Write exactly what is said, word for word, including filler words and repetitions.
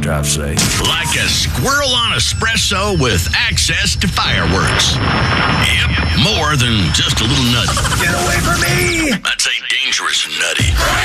drive safe. Like a squirrel on espresso with access to fireworks. Yep, more than just a little nutty. Get away from me! That's a dangerous nutty.